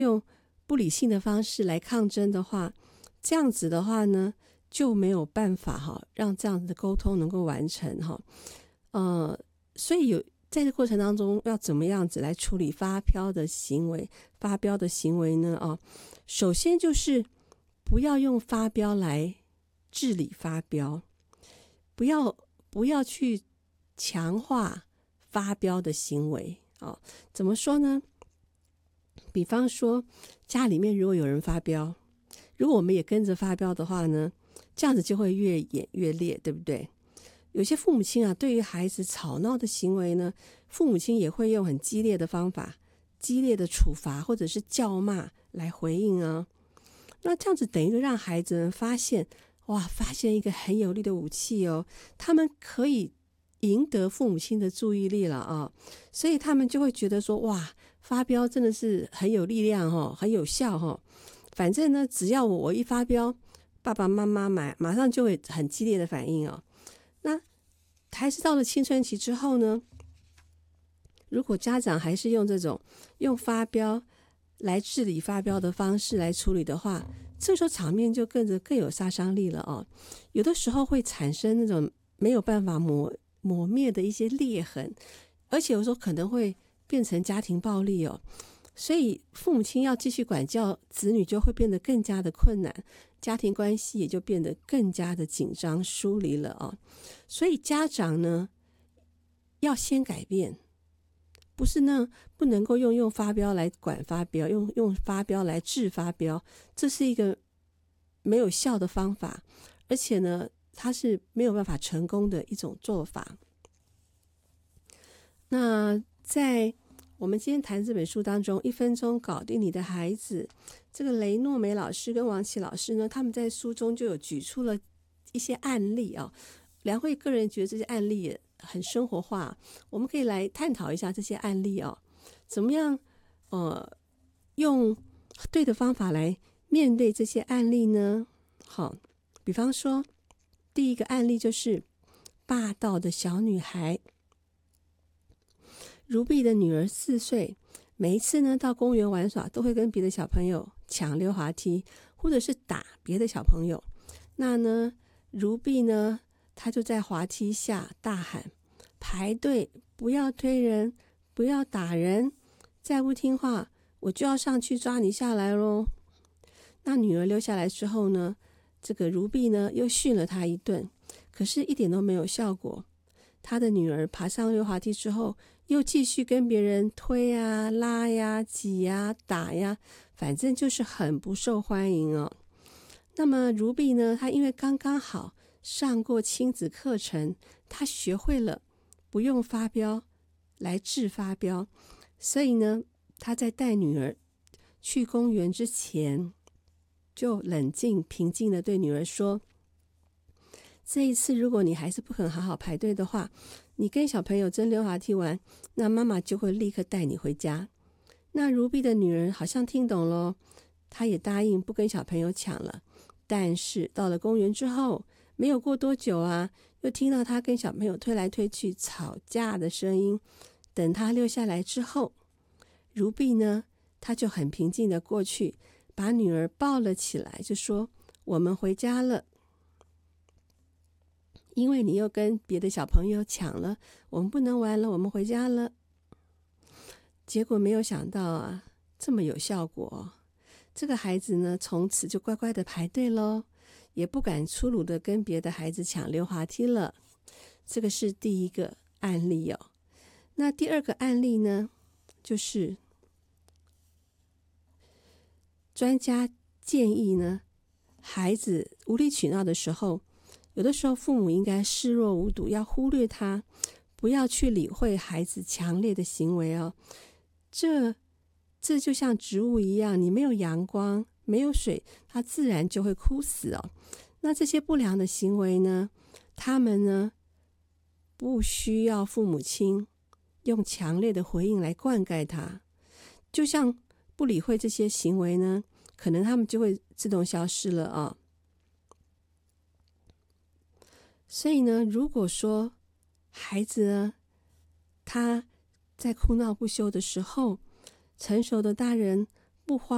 用不理性的方式来抗争的话，这样子的话呢，就没有办法让这样子的沟通能够完成所以在这过程当中要怎么样子来处理发飙的行为呢？首先就是不要用发飙来治理发飙，不要去强化发飙的行为怎么说呢？比方说家里面如果有人发飙，如果我们也跟着发飙的话呢，这样子就会越演越烈，对不对？有些父母亲对于孩子吵闹的行为呢，父母亲也会用很激烈的方法、激烈的处罚或者是叫骂来回应那这样子等于让孩子们发现一个很有力的武器他们可以赢得父母亲的注意力了所以他们就会觉得说发飙真的是很有力量很有效反正呢，只要我一发飙，爸爸妈妈马上就会很激烈的反应那孩子到了青春期之后呢，如果家长还是用这种用发飙来治理发飙的方式来处理的话，这时候场面就更有杀伤力了有的时候会产生那种没有办法抹灭的一些裂痕，而且有时候可能会变成家庭暴力所以父母亲要继续管教子女就会变得更加的困难，家庭关系也就变得更加的紧张疏离了所以家长呢要先改变，不是呢不能够用发飙来管发飙，用发飙来治发飙，这是一个没有效的方法，而且呢它是没有办法成功的一种做法。那在我们今天谈这本书当中，1分钟搞定你的孩子，这个雷诺梅老师跟王琦老师呢，他们在书中就有举出了一些案例梁慧个人觉得这些案例也很生活化，我们可以来探讨一下这些案例怎么样用对的方法来面对这些案例呢？好，比方说第一个案例就是霸道的小女孩。如碧的女儿4岁，每一次呢到公园玩耍都会跟别的小朋友抢溜滑梯，或者是打别的小朋友。那呢如碧呢她就在滑梯下大喊：排队，不要推人，不要打人，再不听话我就要上去抓你下来咯。那女儿溜下来之后呢，这个如碧呢又训了她一顿，可是一点都没有效果。她的女儿爬上溜滑梯之后，又继续跟别人推拉挤打反正就是很不受欢迎那么如碧呢，她因为刚刚好上过亲子课程，她学会了不用发飙来治发飙，所以呢她在带女儿去公园之前就冷静平静地对女儿说，这一次如果你还是不肯好好排队的话，你跟小朋友争溜滑梯玩，那妈妈就会立刻带你回家。那如碧的女儿好像听懂了，她也答应不跟小朋友抢了。但是到了公园之后，没有过多久又听到她跟小朋友推来推去吵架的声音。等她溜下来之后，如碧呢，她就很平静的过去把女儿抱了起来，就说我们回家了，因为你又跟别的小朋友抢了，我们不能玩了，我们回家了。结果没有想到这么有效果这个孩子呢从此就乖乖的排队咯，也不敢粗鲁的跟别的孩子抢溜滑梯了。这个是第一个案例那第二个案例呢，就是专家建议呢，孩子无理取闹的时候，有的时候父母应该视若无睹，要忽略他，不要去理会孩子强烈的行为这就像植物一样，你没有阳光没有水，它自然就会枯死那这些不良的行为呢，他们呢不需要父母亲用强烈的回应来灌溉它，就像不理会这些行为呢，可能他们就会自动消失了所以呢，如果说孩子呢他在哭闹不休的时候，成熟的大人不花